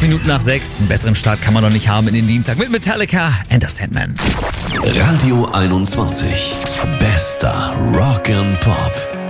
Minuten nach 6. Einen besseren Start kann man doch nicht haben in den Dienstag mit Metallica, Enter Sandman. Radio 21. Bester Rock and Pop.